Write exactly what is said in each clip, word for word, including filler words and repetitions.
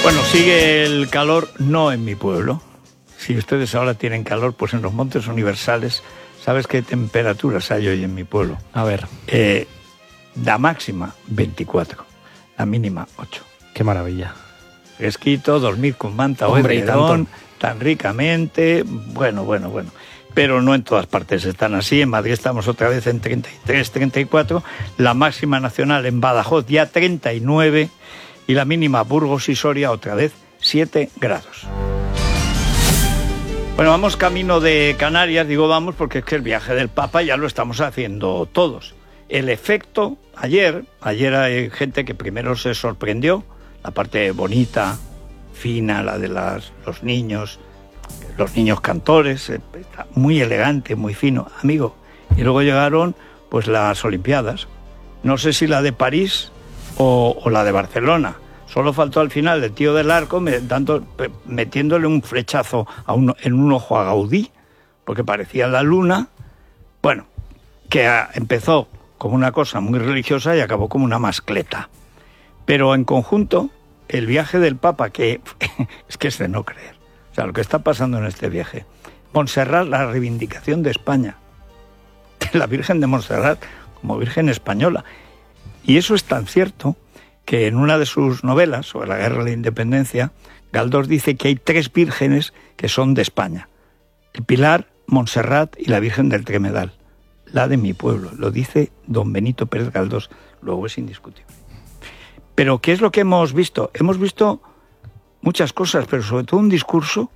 Bueno, sigue el calor, no en mi pueblo. Si ustedes ahora tienen calor, pues en los Montes Universales, ¿sabes qué temperaturas hay hoy en mi pueblo? A ver. Eh, la máxima, veinticuatro. La mínima, ocho. Qué maravilla. Fresquito, dormir con manta o Hombre, edredón, tan ricamente. Bueno, bueno, bueno. Pero no en todas partes están así. En Madrid estamos otra vez en treinta y tres, treinta y cuatro. La máxima nacional en Badajoz ya treinta y nueve. Y la mínima Burgos y Soria otra vez siete grados. Bueno, vamos camino de Canarias. Digo vamos porque es que el viaje del Papa ya lo estamos haciendo todos. El efecto, ayer, ayer hay gente que primero se sorprendió, la parte bonita, fina, la de las, los niños, los niños cantores, muy elegante, muy fino, amigo. Y luego llegaron pues las Olimpiadas, no sé si la de París o, o la de Barcelona. Solo faltó al final el tío del arco me, dando, metiéndole un flechazo a un, en un ojo a Gaudí, porque parecía la luna. Bueno, que a, empezó como una cosa muy religiosa y acabó como una mascleta. Pero en conjunto, el viaje del Papa, que es que es de no creer. O sea, lo que está pasando en este viaje. Montserrat, la reivindicación de España. De la Virgen de Montserrat como Virgen española. Y eso es tan cierto que en una de sus novelas sobre la guerra de la independencia, Galdós dice que hay tres vírgenes que son de España. El Pilar, Montserrat y la Virgen del Tremedal. La de mi pueblo, lo dice don Benito Pérez Galdós, luego es indiscutible. Pero ¿qué es lo que hemos visto? Hemos visto muchas cosas, pero sobre todo un discurso.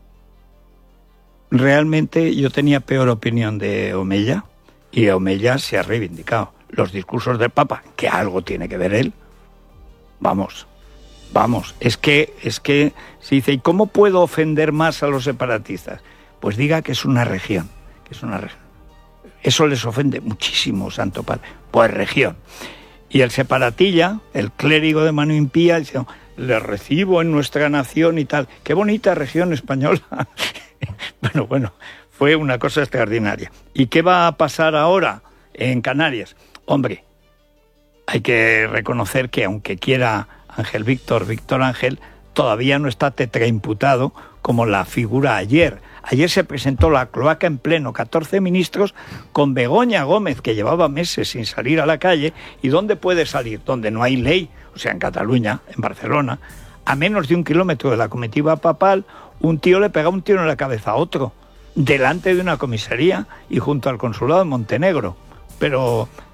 Realmente yo tenía peor opinión de Omeya, y Omeya se ha reivindicado. Los discursos del Papa, que algo tiene que ver él, vamos, vamos, es que, es que se dice, ¿y cómo puedo ofender más a los separatistas? Pues diga que es una región, que es una región. Eso les ofende muchísimo, Santo Padre, pues región. Y el separatilla, el clérigo de mano impía, dice, le recibo en nuestra nación y tal. Qué bonita región española. Bueno, bueno, fue una cosa extraordinaria. ¿Y qué va a pasar ahora en Canarias? Hombre, hay que reconocer que aunque quiera Ángel Víctor, Víctor Ángel, todavía no está tetraimputado como la figura ayer. Ayer se presentó la cloaca en pleno, catorce ministros, con Begoña Gómez, que llevaba meses sin salir a la calle. ¿Y dónde puede salir? Donde no hay ley, o sea, en Cataluña, en Barcelona. A menos de un kilómetro de la comitiva papal, un tío le pega un tiro en la cabeza a otro, delante de una comisaría y junto al consulado de Montenegro. Pero